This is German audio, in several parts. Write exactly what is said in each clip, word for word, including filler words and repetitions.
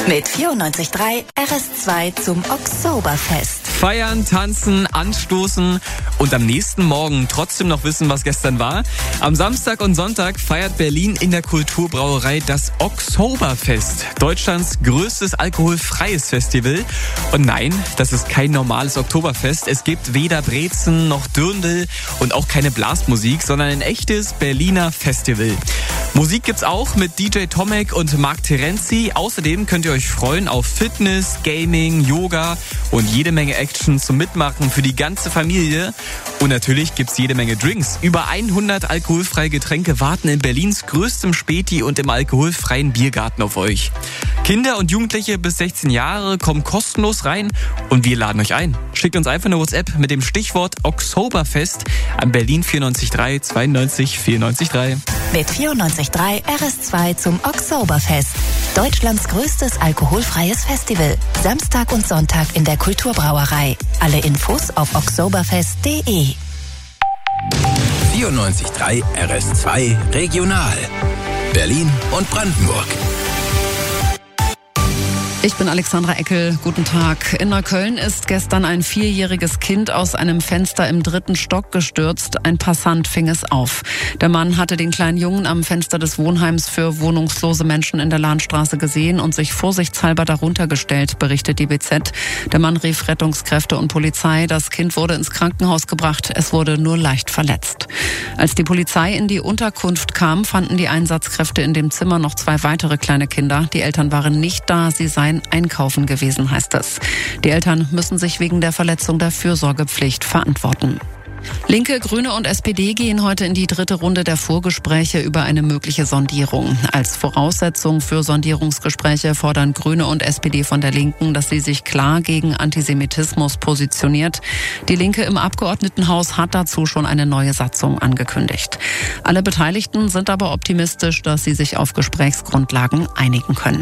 Mit vierundneunzig Komma drei R S zwei zum Oktoberfest. Feiern, tanzen, anstoßen und am nächsten Morgen trotzdem noch wissen, was gestern war. Am Samstag und Sonntag feiert Berlin in der Kulturbrauerei das Oktoberfest, Deutschlands größtes alkoholfreies Festival. Und nein, das ist kein normales Oktoberfest. Es gibt weder Brezen noch Dirndl und auch keine Blasmusik, sondern ein echtes Berliner Festival. Musik gibt's auch mit D J Tomek und Marc Terenzi. Außerdem könnt ihr euch freuen auf Fitness, Gaming, Yoga und jede Menge Action zum Mitmachen für die ganze Familie. Und natürlich gibt's jede Menge Drinks. Über hundert alkoholfreie Getränke warten in Berlins größtem Späti und im alkoholfreien Biergarten auf euch. Kinder und Jugendliche bis sechzehn Jahre kommen kostenlos rein und wir laden euch ein. Schickt uns einfach eine WhatsApp mit dem Stichwort Oktoberfest an Berlin vier neun drei zweiundneunzig vierundneunzig drei. Mit vierundneunzig Komma drei R S zwei zum Oktoberfest. Deutschlands größtes alkoholfreies Festival. Samstag und Sonntag in der Kulturbrauerei. Alle Infos auf oktoberfest punkt de. vierundneunzig Komma drei R S zwei Regional. Berlin und Brandenburg. Ich bin Alexandra Eckel. Guten Tag. In Neukölln ist gestern ein vierjähriges Kind aus einem Fenster im dritten Stock gestürzt. Ein Passant fing es auf. Der Mann hatte den kleinen Jungen am Fenster des Wohnheims für wohnungslose Menschen in der Lahnstraße gesehen und sich vorsichtshalber darunter gestellt, berichtet die B Z. Der Mann rief Rettungskräfte und Polizei. Das Kind wurde ins Krankenhaus gebracht. Es wurde nur leicht verletzt. Als die Polizei in die Unterkunft kam, fanden die Einsatzkräfte in dem Zimmer noch zwei weitere kleine Kinder. Die Eltern waren nicht da. Sie seien einkaufen gewesen, heißt es. Die Eltern müssen sich wegen der Verletzung der Fürsorgepflicht verantworten. Linke, Grüne und S P D gehen heute in die dritte Runde der Vorgespräche über eine mögliche Sondierung. Als Voraussetzung für Sondierungsgespräche fordern Grüne und S P D von der Linken, dass sie sich klar gegen Antisemitismus positioniert. Die Linke im Abgeordnetenhaus hat dazu schon eine neue Satzung angekündigt. Alle Beteiligten sind aber optimistisch, dass sie sich auf Gesprächsgrundlagen einigen können.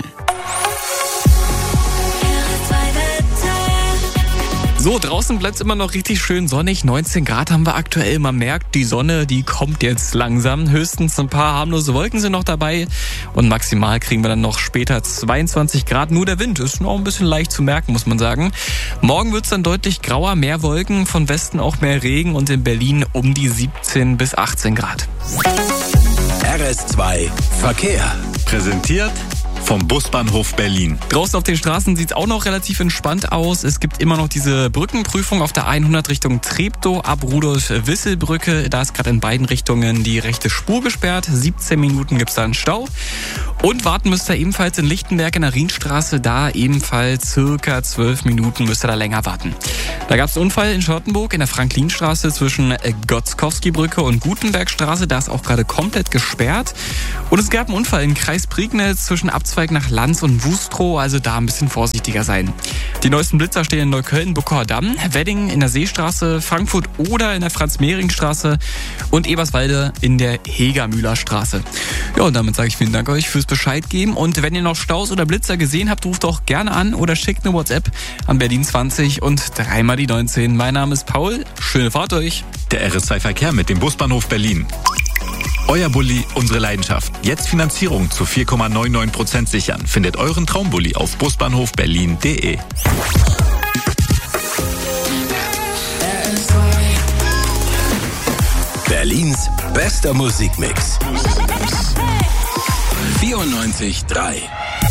So, draußen bleibt es immer noch richtig schön sonnig. neunzehn Grad haben wir aktuell. Man merkt, die Sonne, die kommt jetzt langsam. Höchstens ein paar harmlose Wolken sind noch dabei. Und maximal kriegen wir dann noch später zweiundzwanzig Grad. Nur der Wind ist noch ein bisschen leicht zu merken, muss man sagen. Morgen wird es dann deutlich grauer, mehr Wolken, von Westen auch mehr Regen und in Berlin um die siebzehn bis achtzehn Grad. R S zwei Verkehr. Präsentiert vom Busbahnhof Berlin. Draußen auf den Straßen sieht es auch noch relativ entspannt aus. Es gibt immer noch diese Brückenprüfung auf der hundert Richtung Treptow ab Rudolf-Wissel-Brücke. Da ist gerade in beiden Richtungen die rechte Spur gesperrt. siebzehn Minuten gibt es da einen Stau. Und warten müsst ihr ebenfalls in Lichtenberg in der Rienstraße. Da ebenfalls circa zwölf Minuten müsst ihr da länger warten. Da gab es einen Unfall in Charlottenburg in der Franklinstraße zwischen Gotzkowski-Brücke und Gutenbergstraße. Da ist auch gerade komplett gesperrt. Und es gab einen Unfall im Kreis Prignitz zwischen Abzweig nach Lanz und Wustrow, also da ein bisschen vorsichtiger sein. Die neuesten Blitzer stehen in Neukölln, Buckower Damm, Wedding in der Seestraße, Frankfurt oder in der Franz-Mehring-Straße und Eberswalde in der Hegermühler-Straße. Ja, und damit sage ich vielen Dank euch fürs Bescheid geben und wenn ihr noch Staus oder Blitzer gesehen habt, ruft auch gerne an oder schickt eine WhatsApp an Berlin zwanzig und dreimal die neunzehn. Mein Name ist Paul, schöne Fahrt euch. Der R S zwei Verkehr mit dem Busbahnhof Berlin. Euer Bulli, unsere Leidenschaft. Jetzt Finanzierung zu vier Komma neunundneunzig Prozent sichern. Findet euren Traumbulli auf busbahnhof berlin punkt de. Berlins bester Musikmix. vierundneunzig Komma drei